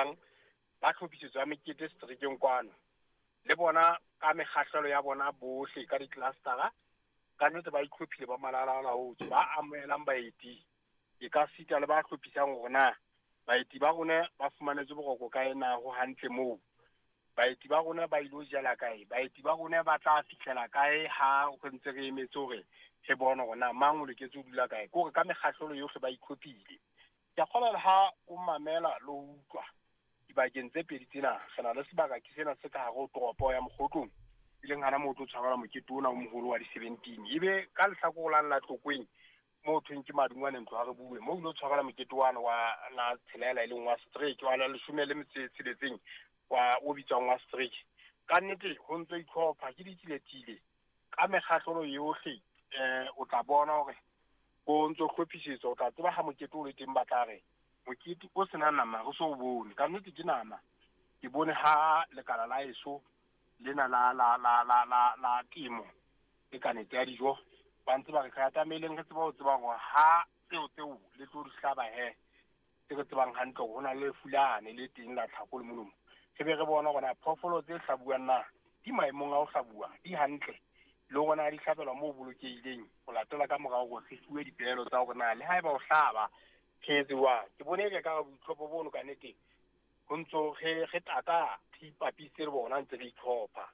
bang ba tlhophisetswa mekete streeteng kwano le bona ka mekgahlelo ya bona bohle ka di-clustera ka nnete ba itlhophile ba malalaalaotswe ba amohelang baeti e ka sita le ba hlophisang hore na baeti ba rona ba fumanetse boroko kae na ho hantle moo baeti ba rona ba ilo jala kae baeti ba rona ba tla fihlela kae ha ho ntse re emetse hore re bone hore na mang o loketse ho dula kae kore ka mekgahlelo yohle ba itlhophile ke kgola ha o mamela le ho utlwa dibakeng tse pedi tsena re na le sebaka ke sena se ka hare ho toropo ya Mokgotlong e leng hana motho o tshwarela mokete ona o moholo wa di-17 ebe ka lehlakoreng la Tlokweng mo thweng ke Madungwane ntlo ha re bue mo o tshwarela mokete wana wa la tshelela e leng wa streak wa la 16 wa o bitswang wa streak ka nnete ho ntse itlhopha ke ditiletile ka mekgahlelo yohle o tla bona hore o ntse hlophisetswa o tla tseba ha mokete o le teng ba tla re mokete o sena nama o so o bone ka nnete ke nama ke bone ha lekala la eso lena la temo e ka nete ya dijo ba ntse ba re ka tameleng re tseba ho tseba hore ha tseo le tlo di hlaba se re tsebang hantle ho na le fulane le teng la tlhako le monomo se be re bona hore na phofolo tse hlabuang na di maemong a ho hlabua di hantle le gona di hlabelwa mo bolokehileng ho latela ka morao go se fuwe dipehelo tsa hore na le haeba o hlaba tshetswa ke bone ke ka boitlhopho bono ka nnete ho ntso ge taka ipapise le bona ntse re itlhopha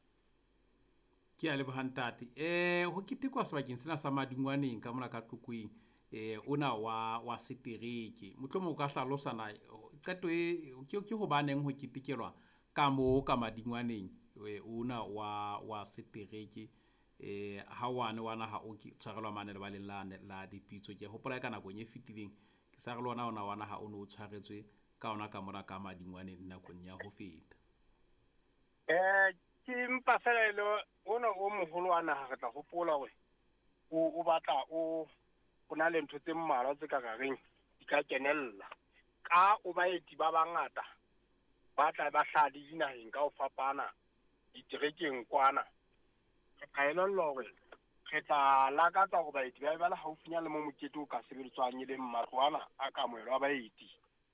ke a lebohantate ho ketekwa sebakeng sena sa Madungwaneng ka mona ka Tlokweng ona wa setereke motlhomo o ka hlalosana qeto ke ho baneng ho ketekelwa ka mo ka Madungwaneng ona wa setereke ha wana ha o tshwarelwa mane le ba lelane la dipitso ke hopola ka nako e fetileng ke sa re lona ona wana ha o no tshwaretswe ka ona ka mona ka Madungwaneng nakong ya ho feta ke mpa felelo ona o moholo wa naha re tla hopola hore o batla o na le ntho tse mmalwa tse ka gareng di ka kenella ka o baeti ba bangata ba tla ba hladi dinaheng ka ho fapana diterekeng kwana re tla elellwa hore re tla lakatsa hore baeti ba le haufinyana le mo mokete o ka sebediswang e leng matlwana a kamohelo a baeti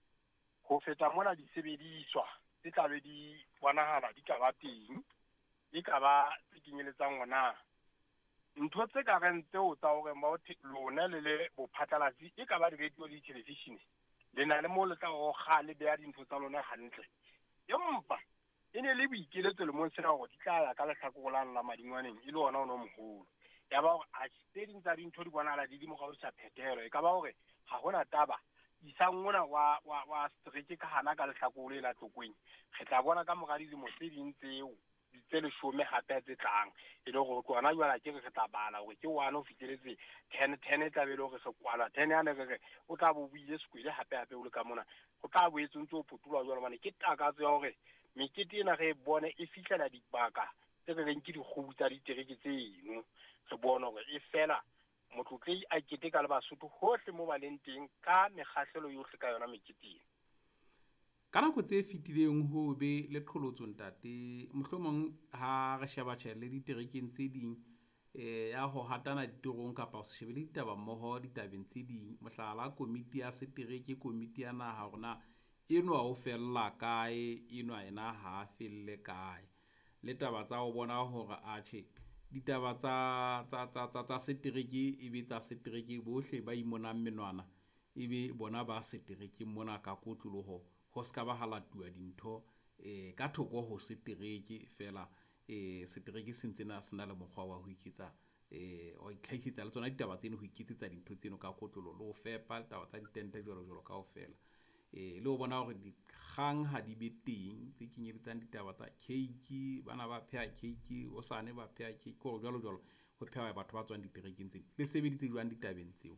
ho feta mona disebediswa tse tla be di bonahala di ka ba teng e ka ba tse kenyeletsang ona ntho tse ka reng tseo tsa hore lona le bophatlalatsi e ka ba di-radio le di-television le na le mo le tla go ga le beya dintho tsa lona hantle empa e ne le boikeletso le mong sena hore di tla ya ka lehlakoreng la Madungwaneng e le ona ono moholo ya ba hore a tse ding tsa dintho di bonahala di morao di sa phethelo e ka ba hore ha hona taba isang ona wa street ka hana ka lehlakore la Tlokweng re tla bona ka moradi dilemo tse ding tseo tse 10 hape tse tlang e le gore tsona jwale ke re tla bala hore ke 1 o fitlheletse 10 tla be le hore se kwala 10 ya ne re o tla bo buile sekwele hape o le ka mona go tla bo etsentse o potulwa jwale bana ke takatso ya hore mekete ena re bone e fihlela dibaka tse re reng ke dikgobu tsa ditereke tseno re bone hore e fela motlotlei a keteka le Basotho hohle mo ba leng teng ka mekgahlelo yohle ka yona meketeng ka nako tse fetileng ho be le qholotso ntate mohlomong ha re sheba le diterekeng tse ding ya ho hatana ditorong kapa ho se shebele ditaba mmoho ditabeng tse ding mohlala komiti ya setereke komiti ya naha rona enwa o fella kae enwa ena ha felle kae le taba tsa ho bona hore ditaba tsa setereke e be tsa setereke bohle ba imonang menwana e be bona ba setereke mona ka kotloloho ho ska ba halatuwa dintho ka thoko ho setereke fela setereke se ntsena sena le mokgwa wa ho iketsa o itlhahisetsa le tsona ditaba tseno ho iketsetsa dintho tseno ka kotlolo le ho fepa taba tsa ditente jolo kaofela le ho bona hore dikgang ha di be teng tse kenyeletsang ditaba tsa cake bana ba pheha cake o sane ba pheha cake ho jalo ho pheha batho ba tswang diterekeng tsena le sebeditse jwang ditabeng tseo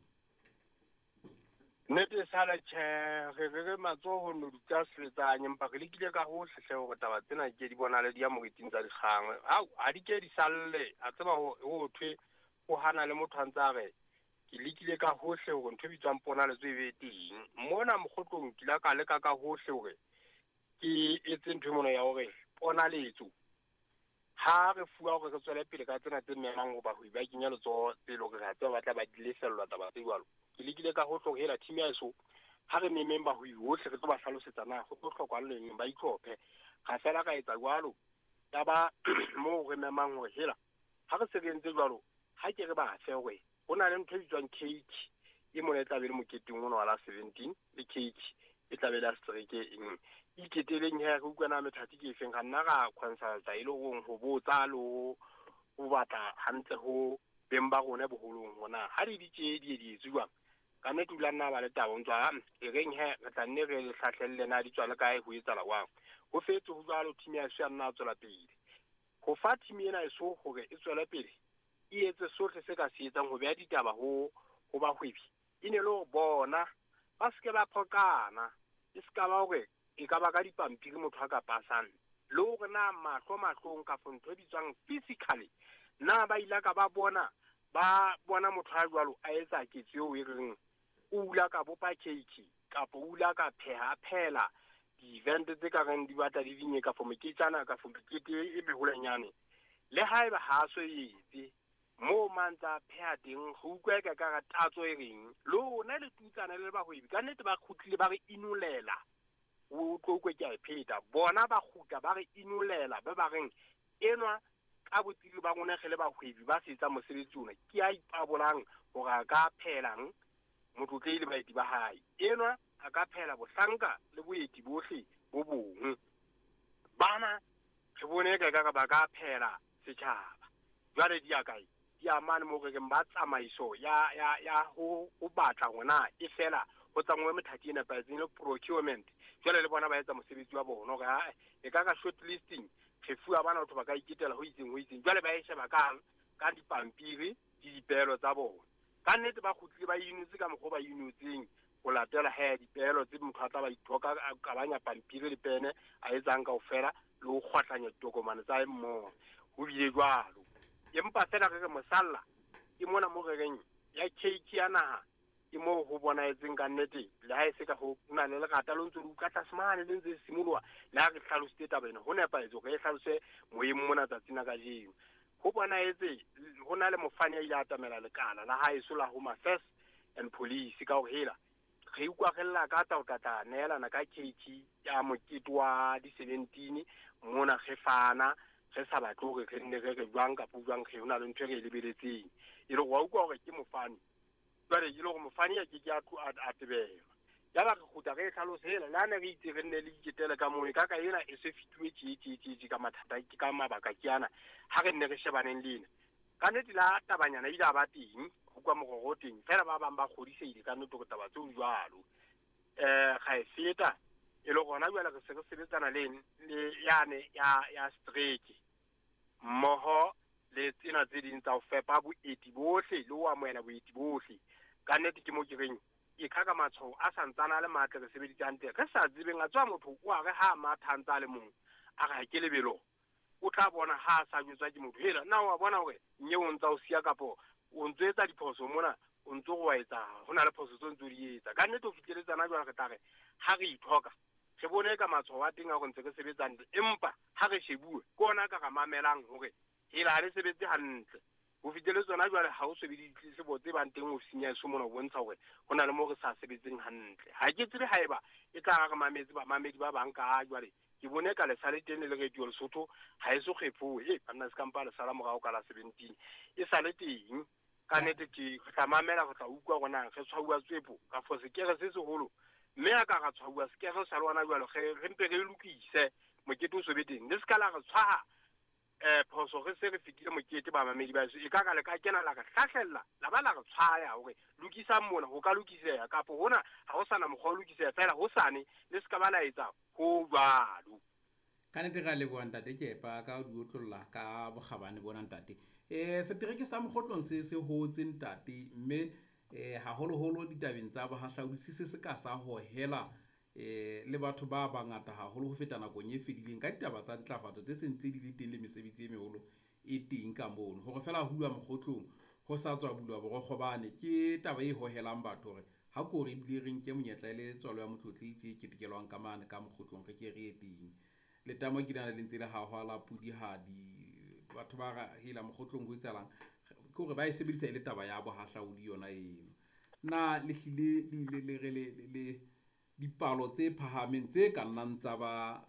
nete sala re matsoho no ditsa seletsanye empa re lekile ka ho hlehle hore taba tsena ke di bona le di amogeting tsa dikgang ha di ke di salle a tseba ho thwe o hana le motho antsa re ke lekile ka hohle hore ntho bitswang pona le tswe teng mona Mokgotlong ke la ka leka ka hohle hore ke etse ntho mona ya hore pona letso ha re fuwa hore re tswele pele ka tsena tse menang go ba ho ba kenya letso tse lo re ha tse ba tla ba dilefellwa taba tse jwalo ke lekile ka hohle hore hela team ya eso ha re memeng ba hohle re tlo ba hlalosetsa na go hlokwa leng ba itlhophe ga fela ka etsa jwalo ya ba mo re memang hore hela ha re se re entse jwalo ha ke re ba fe hore ho na le ntho e bitswang cake e mona e tla be le moketeng ona wa la 17 le cake e tla be la strike iketeleng he re utlwana methati ke efeng ga nna ga consulta ile go botsa lo go batla hantle ho beng ba rona boholong hona ha di tse di jwang ka ne tula nna ba le tabong tswa e reng he re tla nne re le hlahlelle na di tswa le kae ho etsa la wang ho fetse ho jwalo team ya se nna tswela pele go fa team ena e so gore e tswela pele e etse sohle se ka se etsang ho beya ditaba ho ba hwebi ine lo bona ba ske ba phokana e ska ba hore e ka ba ka dipampiri motho a ka pasang le hore na mahlong ka fontho bitswang physically na ba ila ka ba bona motho a jwalo a etsa ketseo e reng o ula ka bopa cake kapo o ula ka phela di-event tse ka reng di batla di dinye ka for meketjana ka for mekete e beholenyane le haeba ha so etse mo mantsa pheha teng go utlwa ka ka tatso e reng lona le tutsana le ba hwebi ka nnete ba khutlile ba re inulela o tlo ke a pheta bona ba khuta ba re inulela ba reng enwa ka botsile ba rona ge le ba hwebi ba se etsa mosebetsi ona ke a ipabolang gore a ka phelang motlotlei le baeti ba hae enwa a ka phela bohlanka le boeti bohle bo bong bana re bone ka ba ka phela setjhaba jwale di akae di amane mo re ba tsamaiso ya ho batla ngwana e fela go tsangwe methati ena pa le procurement jwale le bona ba etsa mosebetsi wa bona gore e ka shortlisting re fuwa bana batho ba ka iketela ho itseng jwale ba e sheba ka dipampiri di dipehelo tsa bona ka nnete ba khutlile ba inutse ka mokgwa ba inutseng go latela he dipehelo tse motho a tla ba ithoka ka banya pampiri le pene a etsang ka ofela le go kgwatlanya ditokomane tsa mmoho ho bile jwalo empa fela re mosalla ke mona mo re reng ya cake ya naha ke mo go bona etseng ka nnete le ha e se ka go na le lerata lo ntse le ukatla semane le ntse simolwa le ha re hlalositse tabena ho nepaetse go e hlalose moyeng mona tsatsing ka jeno go bona etse go na le mofani ya ile atamela lekala la ha e sola home affairs and police ka ho hela re utlwagella ka tla neelana ka cake ya mokete wa di 17 mona ge fana ge sa batle gore re nne re jwang ka jwang ge hona le ntho re lebeletseng e re wa utlwa gore ke mofani jwale e le gore mofani ya ke a tebelwa ya ba re khuta ge hlalosela la ne re itse re nne le iketele ka mone ka ena e se fitwe tse ka mathata ke ka mabaka ke ana ha re nne re shebaneng lena ka nnete la tabanyana ile a ba teng go kwa mogoro teng fela ba bang ba kgodiseile ka nnete go taba tseo jwalo ga e feta e le gona jwale re se re sebetsana le yane ya strike mmoho le tsena tse ding tsa ho fepa boeti bohle le ho amohela boeti bohle ka nnete ke mo ke reng e ka matshwao a santsana le matla re sebeditsang teng re sa tsebeng a tswa motho o a re ha mathantsa le mong a ga ke lebelo o tla bona ha sa jwetswa ke motho hela na wa bona hore nye o ntsa o sia kapo o ntse etsa diphoso mona o ntse go etsa ho na le phoso tse ntse di etsa ka nnete o fitlheletsana jwale re tla re ha re ithoka re bone ka matshwao a teng a go ntse re sebetsang empa ha re shebue ke ona ka ga mamelang hore hela ha re sebetse hantle go fitlhele tsona jwale ha o sebeditse se botse bang teng o senya se mona o bontsha hore go na le mo re sa sebetseng hantle ha ke tsebe haeba e tla ga mamedi ba bang ka jwale ke bone ka le sale teng le radio Lesotho ha e so kgephoe banna se kampa le sala morao ka la 17 e sale teng ka nnete ke tla mamela go tla utlwa gona ge tshwaua tsepo ka for sekere se seholo mme a ka ga tshwaua sekere sa lwana jwalo re mpe re lokise mokete o sobeteng le ska la re tshwaha phoso re se re fitile mokete ba mamedi ba e ka le ka kena la re hlahlella la ba la re tshwaya hore lokisa mona go ka lokiseha kapo hona ha go sana mokgwa o lokiseha fela go sane le ska ba la etsa go jwalo ka nnete ga leboa ntate Kepa ka di otlolola ka bogabane bona ntate setereke sa mokgotlong se hotse ntate mme haholoholo ditabeng tsa bohahlaodi se ka sa hohela le batho ba bangata haholo ho feta nakong e fedileng ka ditaba tsa ntlafatso tse sentse di le teng le mesebetsi e meholo e teng ka mono hore fela hua mokgotlong ho sa tswa bulwa borokgobane ke taba e hohelang batho hore ha ko re bile re nke monyetla le tswalo ya motlotli e ketekelwang ka mane ka mokgotlong re ke re e teng le tamo ke dana le ntse le hahwala pudihadi batho ba ga hela mokgotlong go itsalang ke hore ba e sebedisa ile taba ya bohahlaudi yona eno na le hlile le dipalo tse phahameng tse ka nnang tsa ba